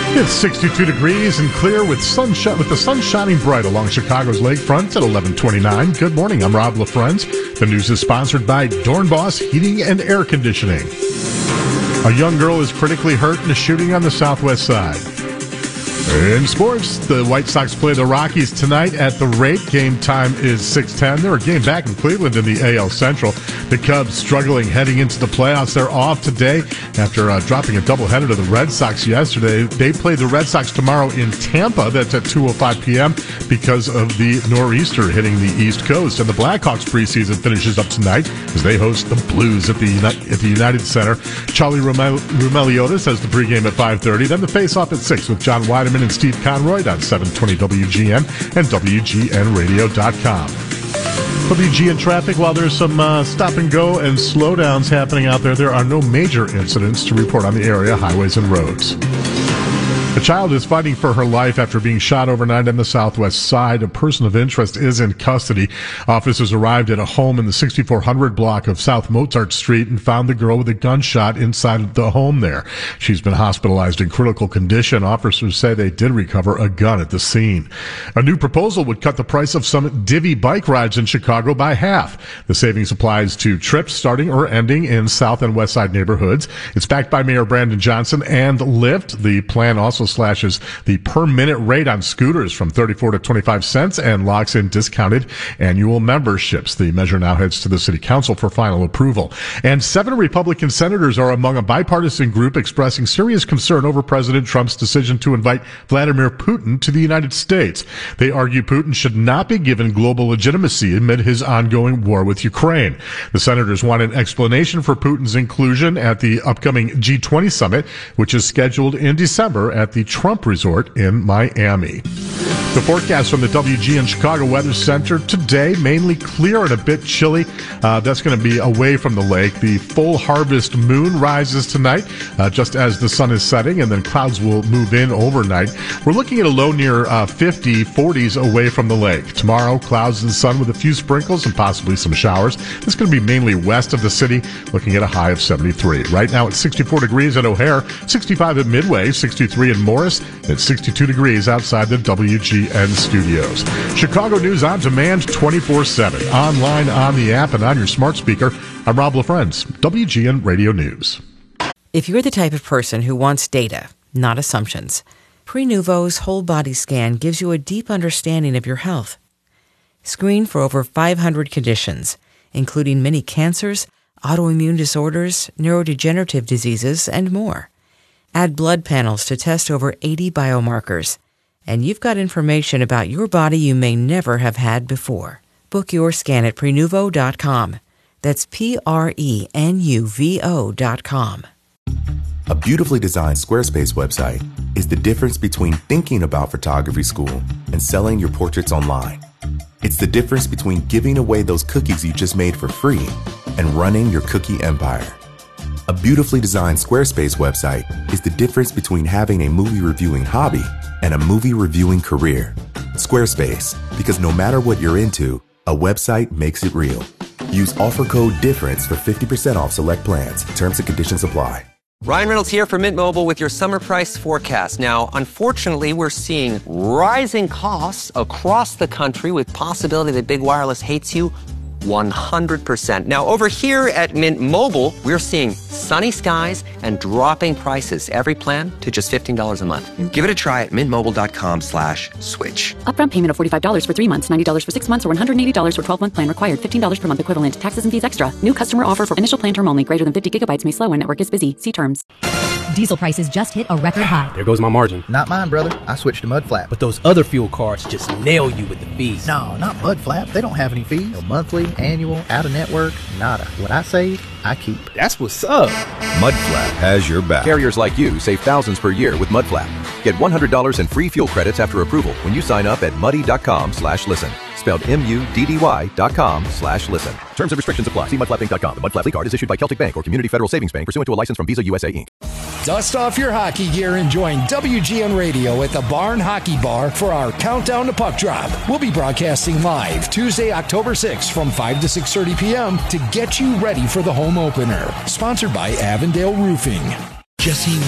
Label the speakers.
Speaker 1: It's 62 degrees and clear with the sun shining bright along Chicago's lakefront at 11:29. Good morning. I'm Rob LaFrenz. The news is sponsored by Dornbos Heating and Air Conditioning. A young girl is critically hurt in a shooting on the southwest side. In sports, the White Sox play the Rockies tonight at the rate. Game time is 6:10. They're a game back in Cleveland in the AL Central. The Cubs struggling heading into the playoffs. They're off today after dropping a doubleheader to the Red Sox yesterday. They play the Red Sox tomorrow in Tampa. That's at 2:05 p.m. because of the nor'easter hitting the East Coast. And the Blackhawks preseason finishes up tonight as they host the Blues at the United Center. Charlie Roumeliotis has the pregame at 5:30. Then the face-off at 6 with John Weideman and Steve Conroy on 720 WGN and WGNradio.com. WGN traffic, while there's some stop and go and slowdowns happening out there, there are no major incidents to report on the area, highways and roads. A child is fighting for her life after being shot overnight on the southwest side. A person of interest is in custody. Officers arrived at a home in the 6400 block of South Mozart Street and found the girl with a gunshot inside the home there. She's been hospitalized in critical condition. Officers say they did recover a gun at the scene. A new proposal would cut the price of some Divvy bike rides in Chicago by half. The savings applies to trips starting or ending in South and West Side neighborhoods. It's backed by Mayor Brandon Johnson and Lyft. The plan also slashes the per-minute rate on scooters from 34 to 25 cents and locks in discounted annual memberships. The measure now heads to the City Council for final approval. And 7 Republican senators are among a bipartisan group expressing serious concern over President Trump's decision to invite Vladimir Putin to the United States. They argue Putin should not be given global legitimacy amid his ongoing war with Ukraine. The senators want an explanation for Putin's inclusion at the upcoming G20 summit, which is scheduled in December at the Trump Resort in Miami. The forecast from the WGN Chicago Weather Center today, mainly clear and a bit chilly. That's going to be away from the lake. The full harvest moon rises tonight just as the sun is setting, and then clouds will move in overnight. We're looking at a low near 50, 40s away from the lake. Tomorrow, clouds and sun with a few sprinkles and possibly some showers. This is going to be mainly west of the city, looking at a high of 73. Right now it's 64 degrees at O'Hare, 65 at Midway, 63 in Morris, and 62 degrees outside the WGN studios. Chicago News on demand 24/7, online, on the app, and on your smart speaker. I'm Rob LaFrenz, WGN Radio News.
Speaker 2: If you're the type of person who wants data, not assumptions, Prenuvo's whole body scan gives you a deep understanding of your health. Screen for over 500 conditions, including many cancers, autoimmune disorders, neurodegenerative diseases, and more. Add blood panels to test over 80 biomarkers, and you've got information about your body you may never have had before. Book your scan at Prenuvo.com. That's Prenuvo.com.
Speaker 3: A beautifully designed Squarespace website is the difference between thinking about photography school and selling your portraits online. It's the difference between giving away those cookies you just made for free and running your cookie empire. A beautifully designed Squarespace website is the difference between having a movie reviewing hobby and a movie reviewing career. Squarespace, because no matter what you're into, a website makes it real. Use offer code DIFFERENCE for 50% off select plans. Terms and conditions apply.
Speaker 4: Ryan Reynolds here from Mint Mobile with your summer price forecast. Now, unfortunately, we're seeing rising costs across the country with possibility that big wireless hates you 100%. Now, over here at Mint Mobile, we're seeing sunny skies and dropping prices. Every plan to just $15 a month. Give it a try at mintmobile.com/switch.
Speaker 5: Upfront payment of $45 for 3 months, $90 for 6 months, or $180 for 12-month plan required. $15 per month equivalent. Taxes and fees extra. New customer offer for initial plan term only. Greater than 50 gigabytes may slow when network is busy. See terms.
Speaker 6: Diesel prices just hit a record high.
Speaker 7: There goes my margin.
Speaker 8: Not mine, brother. I switched to Mud Flap.
Speaker 7: But those other fuel cards just nail you with the fees.
Speaker 8: No, not Mud Flap. They don't have any fees. No monthly, annual, out-of-network, nada. What I save, I keep.
Speaker 7: That's what's up.
Speaker 9: Mudflap has your back.
Speaker 10: Carriers like you save thousands per year with Mudflap. Get $100 in free fuel credits after approval when you sign up at muddy.com/listen. Spelled MUDDY.com/listen. Terms and restrictions apply. See mudflapping.com. The Mudflap card is issued by Celtic Bank or Community Federal Savings Bank pursuant to a license from Visa USA Inc.
Speaker 11: Dust off your hockey gear and join WGN Radio at the Barn Hockey Bar for our Countdown to Puck Drop. We'll be broadcasting live Tuesday, October 6th from 5 to 6:30 p.m. to get you ready for the home opener. Sponsored by Avondale Roofing. Jesse